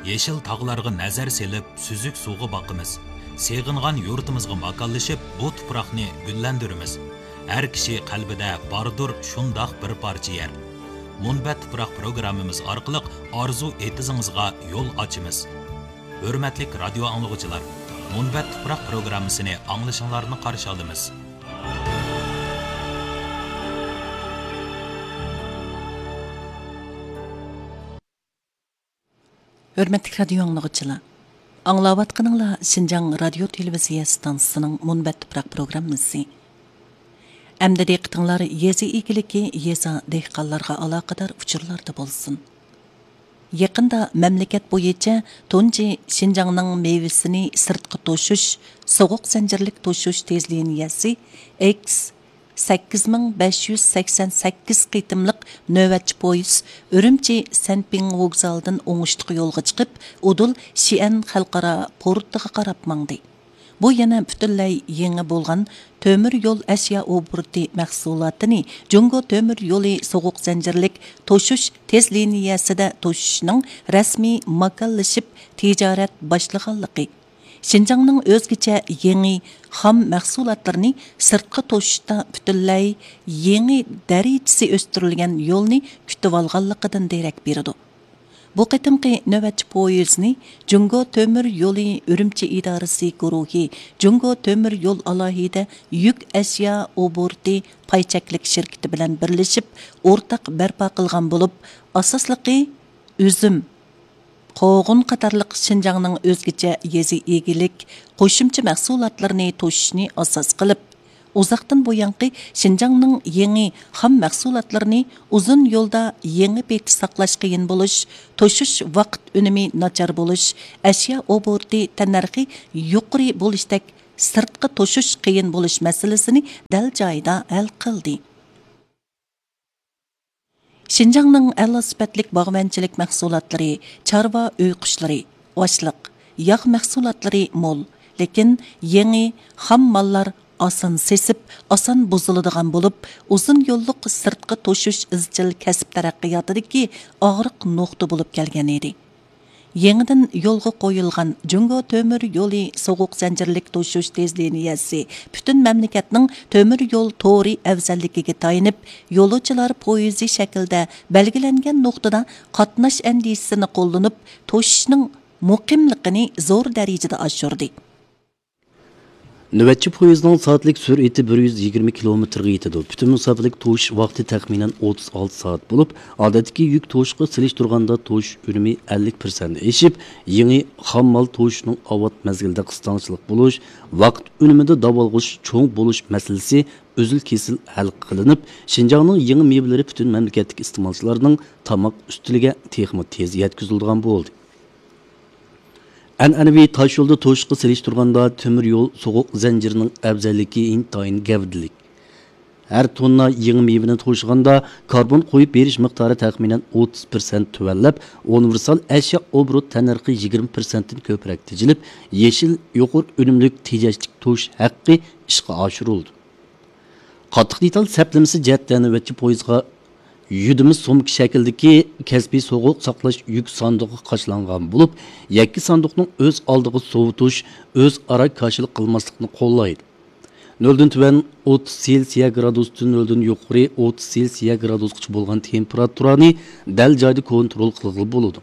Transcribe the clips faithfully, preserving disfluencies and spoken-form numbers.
Yeşil tağlarga nazar selip, süzük suğu bakımız. Seğingan yurtumuzga makallaşıp, bu tuproqni güllendirimiz. Her kişi qalbida bardır şundaq bir parça yer. Munbat tuproq programmamiz orqali arzu etizingizga yo'l ochamiz. Hurmatli radio anglag'uchilar, Munbat tuproq programmasini anglashinglarni qarshi olamiz. Hörmətli radio anlıqçılar, anlavatqınыңlar Şinjan Radio Televiziya stansiyasının Munbat tuproq programmasi. Әмді дейқтіңлар езі игілікі еза дейққаларға алақадар ұчырларды болсын. Якында мәмлекет бойынша тонжи Шинжаңның мейвесini сыртқы тошуш, соғуқ зәнжірлік тошуш тезлиниясы X sakkiz ming besh yuz sakson sakkiz qitimliq növətçi poyuz Ürümçi Senping vokzaldan oңuштық yolga chiqib, udul Xi'an xalqara portiga qarab mangdi. Bu yana butunlay yangi bo'lgan temir yo'l ashyo oburti mahsulotini Jungo temir yo'li soğuq zanjirlik toshush tez liniyasida toshishning rasmiy makallashib tijorat boshlaganligi. Şinjanның o'zgacha yangi xam mahsulotlarni sirtqi toshishda butunlay yangi darajasi o'stirilgan yo'lni kutib olganligidan derak beradi. Bu qitimqi növətçi poyezni Jungo Tömür Yolu Ürümçi İdarəsi guruhi Jungo Tömür Yol alohida yük əşya oburti payçaklik şirketi bilan birleşib ortaq barpo qilgan bo'lib, asosliqi üzüm, qoğun qatarlıq Şinjanның o'zgacha yezi egilik, qo'shimcha mahsulotlarni to'shishni asos qilib, uzaqdan buyanqi Şinjanның yangi xam mahsulotlarini uzun yo'lda yangi beti saqlash qiyin bo'lish, to'shish vaqt unumi nachar bo'lish, ashyo oburti tanarxi yuqori bo'lishdek sirtqi to'shish qiyin bo'lish masalasini dal joyida hal qildi. Şinjanның a'lo sifatlik bog'vanchilik mahsulotlari, chorva uy qushlari, oshliq, yog' mahsulotlari mo'l, lekin yangi xam mollar asan sesip, asan buzuladigan bo'lib, uzun yo'lliq sirtqi to'shish izchil kasb taraqqiyotidagi og'riq nuqta bo'lib kelgan edi. Yangidan yo'lga qo'yilgan Jungo Tömür yo'li so'g'uq zanjirlik to'shish tezliniyasi butun mamlakatning temir yo'l to'ri afzalligiga tayinib, yo'lovchilar poyezdi shaklda belgilangan nuqtada qatnash andisini qo'llanib, to'shishning muqimligini zo'r darajada oshirdi. Növətçi poyezdning soatlik sürati bir yuz yigirma kilometrga yetadi. Bütün musofirlik to'yish vaqti taxminan o'ttiz olti soat bo'lib, odatdagi yuk to'yishga selishtirganda to'yish unumi ellik persent eshib, yangi xam mol to'yishning avvat mezgilda qistonchilik bo'lish, vaqt unumida davolg'ish cho'ng bo'lish masalasi uzil-kesil hal qilinib, Şinjanның yangi mevalari butun mamlakatdagi iste'molchilarning tamoq ustiliga texmi tez yetkazilgan bo'ldi. An'anaviy tosh yo'lda to'shqi selishtirganda temir yo'l so'g'uq zanjirining afzalligi intayin gavdilik. Har tonna yangi mevani to'shganda karbon qo'yib berish miqdori taxminan o'ttiz persent tuvanlab, universal ashyo obrut tanarxi yigirma persent dan ko'proq tejilib, yeshil yuqori unumlik tejashlik to'sh haqqi ishga oshirildi. Qattiq detal saplamasi jihatdan navbatchi poyezdga yudimiz so'mki shakldagi kasbiy so'g'uq saqlash yuk sanduqi qachlangan bo'lib, yakki sanduqning o'z oldiga sovutish, o'z ara qarshilik qilmaslikni qo'llaydi. noldan tuvan o'ttiz selsiya gradusdan noldan yuqori o'ttiz selsiya gradusgacha bo'lgan temperaturani dal joyda kontrol qilib bo'ladi.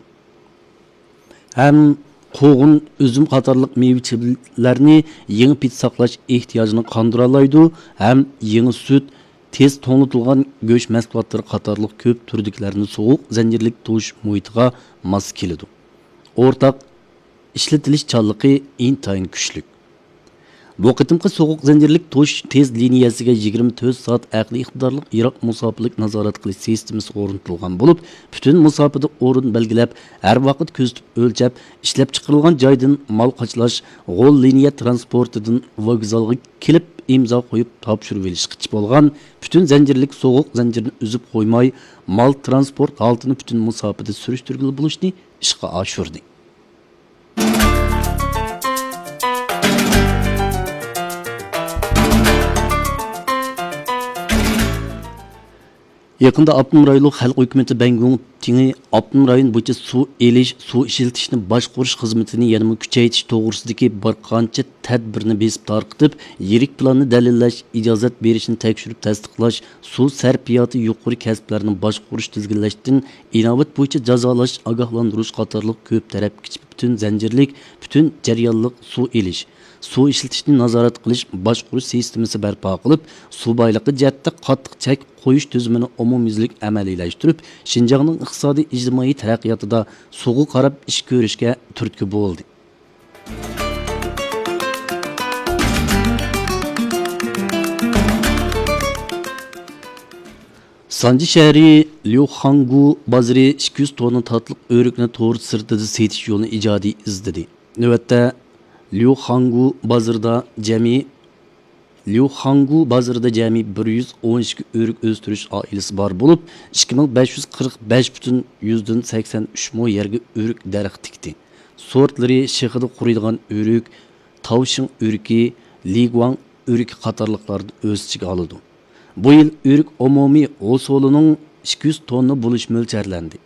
Ham qo'g'un, üzüm qatorliq meva-chevalarni yangi pit saqlash ehtiyojini qondira oladi, ham yangi sut, tez to'ng'itilgan go'sht mahsulotlari qatorliq ko'p turdiklarini so'g'uq zanjirlik to'sh muhitiga mos keladi. O'rtaq ishlatilish chonligi intayin kuchli. Bu qitimqi so'g'uq zanjirlik to'sh tez liniyasiga yigirma to'rt soat aqliy iqtidorliq Iroq musofirlik nazorat qilish sistemasi o'rnatilgan bo'lib, butun musofirda o'rin belgilab, har vaqt kuzatib o'lchab, ishlab chiqarilgan joydan mol qachlash, g'ol liniya transportidan vokzalga kelib imzo qo'yib topshirib olishqich bo'lgan, butun zanjirlik so'g'uq zanjirini uzib qo'ymay, mol transport holatini butun musofirda surishtirgili bo'lishni ishga oshirdi. Yaqında Abdum rayonluq xalq hökuməti Bangong tingi Abdum rayon bo'yicha suv elish, suv ishlatishni boshqarish xizmatini yanada kuchaytirish to'g'risidagi bir qancha tadbirni besib tarqitib, yirik planni dalillash, ijozat berishni tekshirib tasdiqlash, suv sarfiyoti yuqori kasblarni boshqarish tizginlashdan inovat bo'yicha jazolash, ogohlantirish qatorliq ko'p tarafli butun zanjirlik, butun jarayonliq suv elish, suv ishlatishni nazorat qilish, boshqarish sistemasi barpo qilib, suv boyligi jihatda qattiq chek qo'yish tizimini umumyuzlik amaliyleştirib, Şinjanning iqtisodiy ijtimoiy taraqqiyotida suvga qarab ish ko'rishga turtki bo'ldi. Sanji shahri Liuxangu bozori ikki yuz tonna tatliq o'rikni to'g'ri sirtida setish yo'lini ijodiy izladi. Navbatda Liuxangu bozorida jami Liuxangu bozorida jami bir yuz o'n ikki o'rik o'stirish oilasi bor bo'lib, ikki ming besh yuz qirq besh butun yuzdan sakson uch mo yerga o'rik daraxt tikdi. Sortlari shehida quriydigan o'rik, tavshin o'riki, liguang o'riki qatorliqlarni o'z ichiga oladi. Bu yil o'rik umumiy hosolining ikki yuz tonna bo'lish mo'ljallanadi.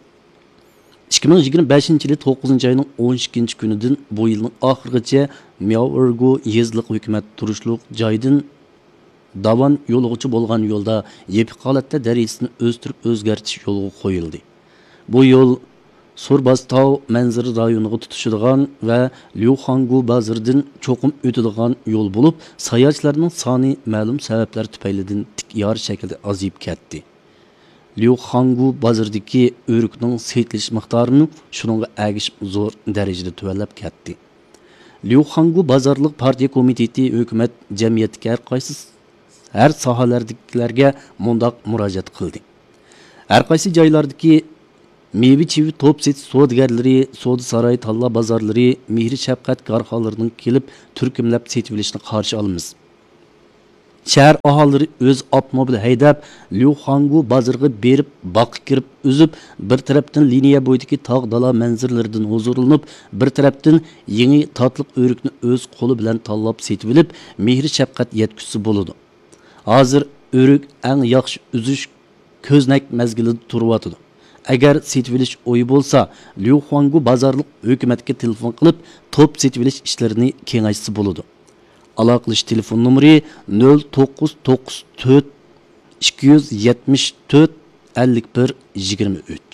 ikki ming yigirma beshinchi yil to'qqizinchi oyning o'n ikkinchi kunidan bu yilning oxirigacha Miao'rgu yezliq hukumat turishliq joydan Davan yo'lg'uchi bo'lgan yo'lda yepiq holatda darajasini o'stirib o'zgartirish yo'lga qo'yildi. Bu yo'l Sorbastov manzara rayoniga tutishadigan va Liuxangu bozoridan cho'qim o'tadigan yo'l bo'lib, sayohatchilarning soni ma'lum sabablar tufaylidan tik yor shaklda aziyib ketdi. Liuxangu bozoridagi o'rikning setilish miqdorini shuningga agishib zo'r darajada tuvanlab ketdi. Liuxangu bozorlik partiya komiteti hukumat jamiyatga har qaysi har sohalardagilarga mundaq murojaat qildi. Har qaysi joylardagi meyve çivi top setish savdogarlari, savdo saroy talla bozorlari, mehri shafqat korxonalarining kelib turkumlab setib olishni qarshi olamiz. Shahar aholilari o'z avtomobil haydab Liuxangu bozoriga berib, baqqa kirib, uzib, bir tarafdan liniya bo'yidagi tog' dala manzaralaridan huzurlanib, bir tarafdan yangi tatliq o'rikni o'z qo'li bilan tanlab setib olib, mehri shafqat yetkizsa bo'ladi. Hozir o'rik eng yaxshi uzish ko'znak mezgilida turyapti. Agar setib olish o'yi bo'lsa, Liuxangu bozorlik hukumatga telefon qilib, top setib olish ishlarini kengaytsa bo'ladi. Aloqalash telefon nomeri nol to'qqiz to'qqiz to'rt ikki yuz yetmish to'rt ellik bir yigirma uch.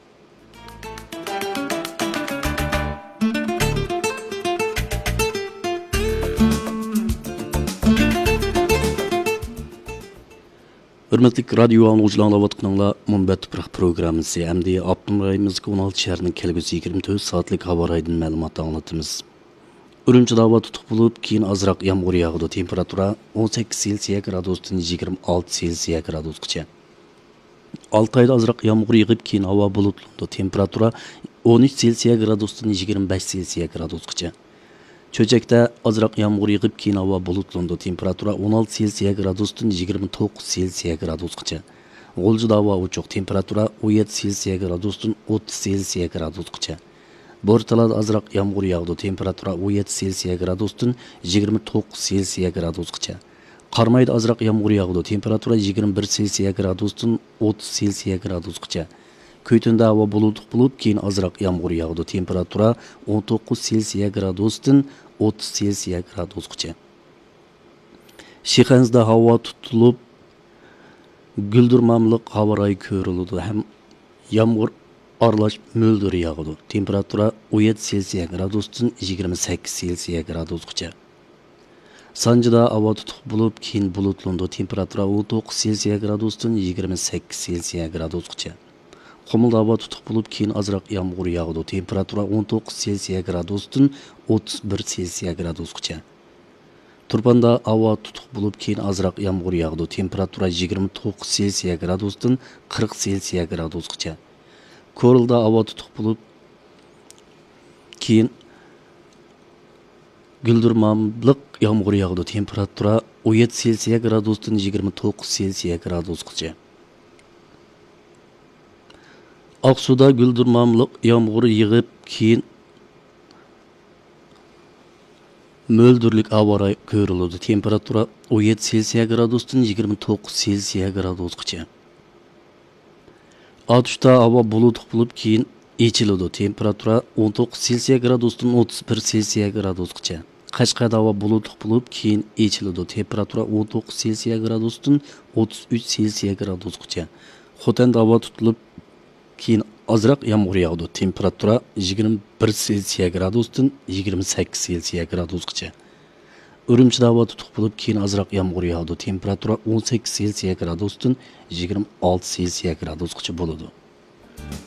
Hürmetli radyo anlıcılarına anlavatqınlar Munbat Tuproq programmasi hamda Abdum rayonimizga o'n olti shaharning kelgusi yigirma to'rt soatlik havo raydin ma'lumot anglatamiz. Urumchida havo tutuq bo'lib, keyin ozroq yomg'ir yog'di. Temperatura o'n sakkiz Selsiya gradusdan yigirma olti Selsiya gradusgacha. Altayda ozroq yomg'ir yog'ib, keyin havo bulutlandi. Temperatura o'n uch Selsiya gradusdan yigirma besh Selsiya gradusgacha. Cho'chakda ozroq yomg'ir yog'ib, keyin havo bulutlandi. Temperatura o'n olti Selsiya gradusdan yigirma to'qqiz Selsiya gradusgacha. G'oljida havo ochiq. Temperatura o'n yetti Selsiya gradusdan o'ttiz Selsiya gradusgacha. Bortalada ozroq yomg'ir yog'di. Temperatura o'n yetti Selsiya gradusdan yigirma to'qqiz Selsiya gradusgacha. Qarmayda ozroq yomg'ir yog'di. Temperatura yigirma bir Selsiya gradusdan o'ttiz Selsiya gradusgacha. Ko'ytunda havo bulutli bo'lib, keyin ozroq yomg'ir yog'di. Temperatura o'n to'qqiz Selsiya gradusdan o'ttiz Selsiya gradusgacha. Shixansda havo tutilib, guldirmamliq havo rayi ko'rildi. Ham yomg'ir aralash mo'ldir yog'di. Temperatura o'n yetti Selsiya gradusdan yigirma sakkiz Selsiya gradusgacha. Sanjida havo tutuq bo'lib, keyin bulutlandi. Temperatura o'n to'qqiz Selsiya gradusdan yigirma sakkiz Selsiya gradusgacha. Qumulda havo tutuq bo'lib, keyin ozroq yomg'ir yog'di. Temperatura o'n to'qqiz Selsiya gradusdan o'ttiz bir Selsiya gradusgacha. Turpanda havo tutuq bo'lib, keyin ozroq yomg'ir yog'di. Temperatura yigirma to'qqiz Selsiya gradusdan qirq Selsiya gradusgacha. Korilda havo tutuq bo'lib, keyin guldirmamliq yomg'ir yog'di. Temperatura o'n yetti Selsiya gradusdan yigirma to'qqiz Selsiya gradusgacha. Aqsuda guldirmamliq yomg'ir yig'ib, keyin mo'ldirlik havo rayi ko'rildi. Temperatura o'n yetti Selsiya gradusdan yigirma to'qqiz Selsiya gradusgacha. Atışda havo bulutluq bo'lib, keyin echiladi. Temperatura o'n to'qqiz Selsiya gradusdan o'ttiz bir Selsiya gradusgacha. Qashqarda havo bulutluq bo'lib, keyin echiladi. Temperatura o'n to'qqiz Selsiya gradusdan o'ttiz uch Selsiya gradusgacha. Xotanda havo tutilib, keyin ozroq yomg'ir yog'di. Temperatura yigirma bir Selsiya gradusdan yigirma sakkiz Selsiya gradusgacha. Urumchida havo tutuq bo'lib, keyin ozroq yomg'ir yog'di. Temperatura o'n sakkiz Selsiya gradusdan yigirma olti Selsiya gradusgacha bo'ladi.